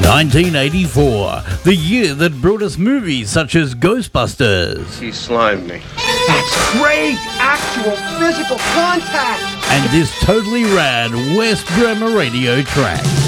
1984, the year that brought us movies such as Ghostbusters. He slimed me. That's great! Actual physical contact! And this totally rad West Drama radio track.